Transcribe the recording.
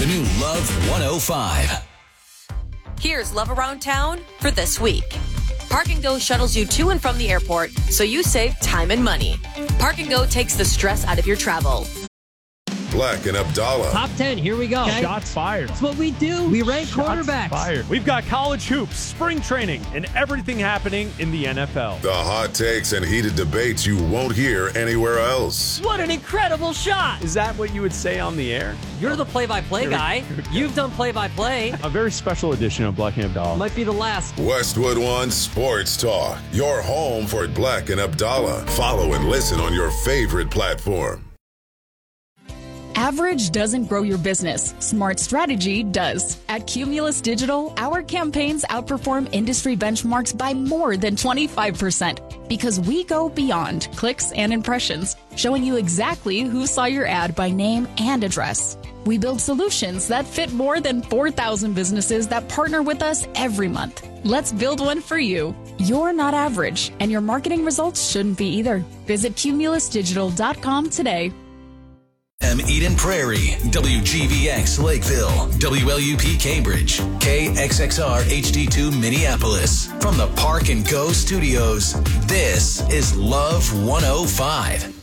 new Love 105. Here's Love Around Town for this week. Park and Go shuttles you to and from the airport, so you save time and money. Park and Go takes the stress out of your travel. Black and Abdallah. Top 10, here we go. Okay. Shots fired. That's what we do. We rank quarterbacks. Fired. We've got college hoops, spring training, and everything happening in the NFL. The hot takes and heated debates you won't hear anywhere else. What an incredible shot. Is that what you would say on the air? You're the play-by-play guy. You've done play-by-play. A very special edition of Black and Abdallah. Might be the last. Westwood One Sports Talk. Your home for Black and Abdallah. Follow and listen on your favorite platform. Average doesn't grow your business. Smart strategy does. At Cumulus Digital, our campaigns outperform industry benchmarks by more than 25% because we go beyond clicks and impressions, showing you exactly who saw your ad by name and address. We build solutions that fit more than 4,000 businesses that partner with us every month. Let's build one for you. You're not average, and your marketing results shouldn't be either. Visit cumulusdigital.com today. Eden Prairie, WGVX Lakeville, WLUP Cambridge, KXXR HD2 Minneapolis. From the Park and Go studios, this is Love 105.